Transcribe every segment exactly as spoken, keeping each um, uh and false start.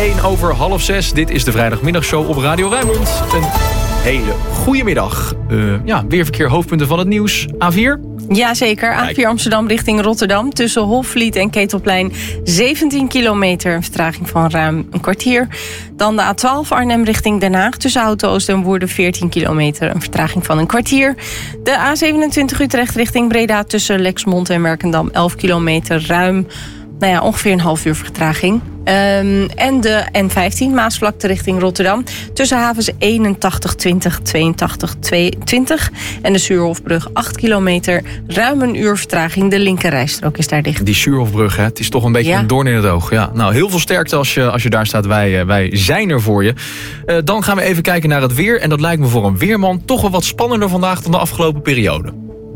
één over half zes. Dit is de vrijdagmiddagshow op Radio Rijnmond. Een hele goede middag. Uh, ja, weer verkeer hoofdpunten van het nieuws. A vier? Jazeker, A vier Amsterdam richting Rotterdam. Tussen Hofvliet en Ketelplein zeventien kilometer. Een vertraging van ruim een kwartier. Dan de A twaalf Arnhem richting Den Haag. Tussen Houten-Oost en Woerden veertien kilometer. Een vertraging van een kwartier. De A zevenentwintig Utrecht richting Breda. Tussen Lexmond en Werkendam elf kilometer. Ruim, nou ja, ongeveer een half uur vertraging. Um, en de N vijftien Maasvlakte richting Rotterdam. Tussen havens eenentachtig twintig, tweeëntachtig twintig. En de Suurhofbrug acht kilometer. Ruim een uur vertraging. De linkerrijstrook is daar dicht. Die Suurhofbrug, hè? Het is toch een beetje ja. een doorn in het oog. Ja, nou, heel veel sterkte als je, als je daar staat. Wij, wij zijn er voor je. Uh, dan gaan we even kijken naar het weer. En dat lijkt me voor een weerman toch wel wat spannender vandaag dan de afgelopen periode.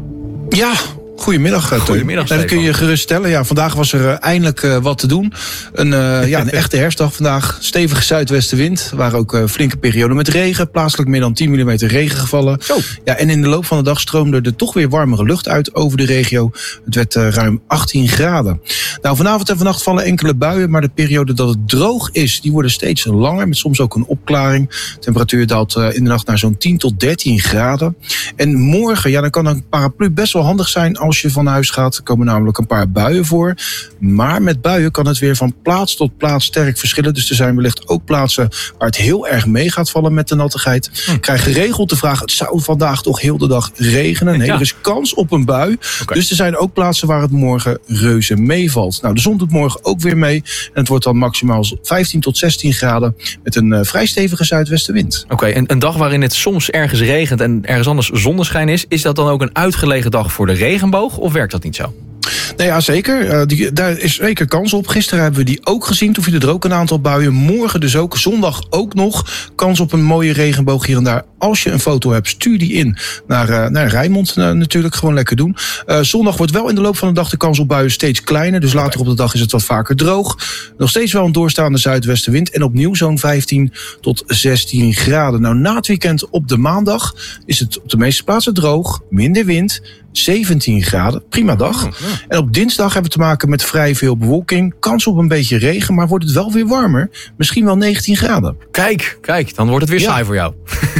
Ja. Goedemiddag, Teun. Goedemiddag, dat kun je geruststellen. Ja, vandaag was er uh, eindelijk uh, wat te doen. Een, uh, ja, een echte herfstdag vandaag. Stevige zuidwestenwind. Er waren ook uh, flinke perioden met regen. Plaatselijk meer dan tien millimeter regen gevallen. Zo. Ja, en in de loop van de dag stroomde er toch weer warmere lucht uit over de regio. Het werd uh, ruim achttien graden. Nou, vanavond en vannacht vallen enkele buien. Maar de periode dat het droog is, die worden steeds langer. Met soms ook een opklaring. De temperatuur daalt uh, in de nacht naar zo'n tien tot dertien graden. En morgen, ja, dan kan een paraplu best wel handig zijn als je van huis gaat. Er komen namelijk een paar buien voor. Maar met buien kan het weer van plaats tot plaats sterk verschillen. Dus er zijn wellicht ook plaatsen waar het heel erg mee gaat vallen met de nattigheid. Hm. Ik krijg geregeld de vraag, het zou vandaag toch heel de dag regenen? Nee, ja. Er is kans op een bui. Okay. Dus er zijn ook plaatsen waar het morgen reuze meevalt. Nou, de zon doet morgen ook weer mee. En het wordt dan maximaal vijftien tot zestien graden met een uh, vrij stevige zuidwestenwind. Oké, okay, en een dag waarin het soms ergens regent en ergens anders zonneschijn is, is dat dan ook een uitgelegen dag voor de regenboog? Of werkt dat niet zo? Nou ja, zeker. Uh, die, daar is zeker kans op. Gisteren hebben we die ook gezien. Toen vielen er ook een aantal buien. Morgen dus ook. Zondag ook nog. Kans op een mooie regenboog hier en daar. Als je een foto hebt, stuur die in naar, uh, naar Rijnmond. Uh, natuurlijk gewoon lekker doen. Uh, zondag wordt wel in de loop van de dag de kans op buien steeds kleiner. Dus later op de dag is het wat vaker droog. Nog steeds wel een doorstaande zuidwestenwind. En opnieuw zo'n vijftien tot zestien graden. Nou, na het weekend op de maandag is het op de meeste plaatsen droog. Minder wind. zeventien graden, prima dag. Oh, ja. En op dinsdag hebben we te maken met vrij veel bewolking. Kans op een beetje regen, maar wordt het wel weer warmer. Misschien wel negentien graden. Kijk, kijk, dan wordt het weer ja. saai voor jou.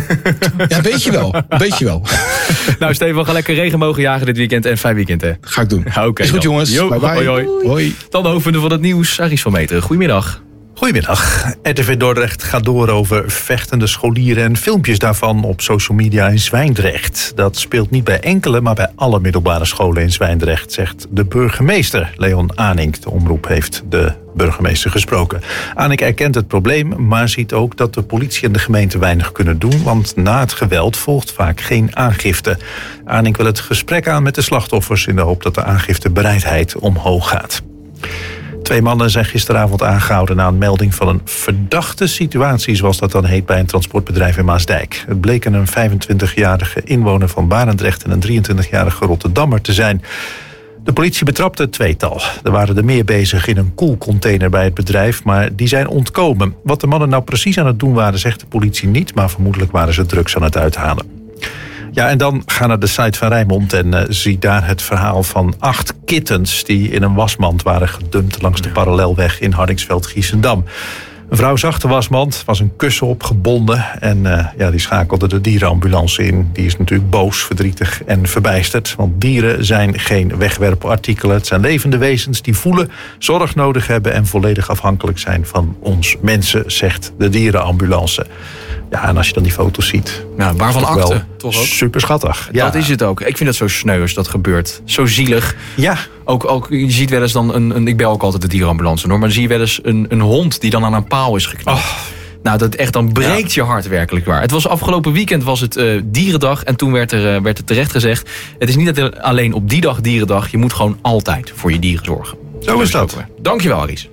Ja, weet je wel. Weet je wel. Nou, Stefan, ga lekker regen mogen jagen dit weekend en fijn weekend, hè? Ga ik doen. Ja, okay, is goed, dan. jongens. Jo, bye bye. Hoi, hoi. Hoi. Dan de hoofdpunten van het nieuws. Aries van Meteren, goedemiddag. Goedemiddag. R T V Dordrecht gaat door over vechtende scholieren en filmpjes daarvan op social media in Zwijndrecht. Dat speelt niet bij enkele, maar bij alle middelbare scholen in Zwijndrecht, zegt de burgemeester Leon Aanink. De omroep heeft de burgemeester gesproken. Aanink erkent het probleem, maar ziet ook dat de politie en de gemeente weinig kunnen doen, want na het geweld volgt vaak geen aangifte. Aanink wil het gesprek aan met de slachtoffers in de hoop dat de aangiftebereidheid omhoog gaat. Twee mannen zijn gisteravond aangehouden na een melding van een verdachte situatie, zoals dat dan heet, bij een transportbedrijf in Maasdijk. Het bleken een vijfentwintigjarige inwoner van Barendrecht en een drieëntwintigjarige Rotterdammer te zijn. De politie betrapte het tweetal. Er waren er meer bezig in een koelcontainer bij het bedrijf, maar die zijn ontkomen. Wat de mannen nou precies aan het doen waren, zegt de politie niet, maar vermoedelijk waren ze drugs aan het uithalen. Ja, en dan ga naar de site van Rijnmond en uh, zie daar het verhaal van acht kittens die in een wasmand waren gedumpt langs de parallelweg in Hardingsveld-Giessendam. Een vrouw zag de wasmand, was een kussen opgebonden en uh, ja, die schakelde de dierenambulance in. Die is natuurlijk boos, verdrietig en verbijsterd, want dieren zijn geen wegwerpartikelen. Het zijn levende wezens die voelen, zorg nodig hebben en volledig afhankelijk zijn van ons mensen, zegt de dierenambulance. Ja, en als je dan die foto's ziet... Nou, waarvan akte, toch ook? Super schattig. Ja. Dat is het ook. Ik vind het zo sneu als dat gebeurt. Zo zielig. Ja. Ook, ook, je ziet wel eens dan... Een, een, ik bel ook altijd de dierenambulance, hoor. Maar dan zie je wel eens een, een hond die dan aan een paal is geknapt. Oh. Nou, dat echt, dan breekt ja. je hart werkelijk waar. Het was afgelopen weekend was het uh, dierendag. En toen werd er, uh, werd er terecht gezegd... Het is niet dat alleen op die dag dierendag. Je moet gewoon altijd voor je dieren zorgen. Zo, Zo is dat. dat. Dankjewel, Aries.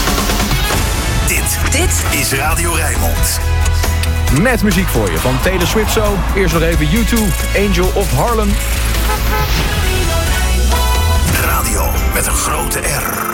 Dit, dit is Radio Rijnmond. Met muziek voor je van Taylor Swift zo. Eerst nog even U twee, Angel of Harlem. Radio met een grote R.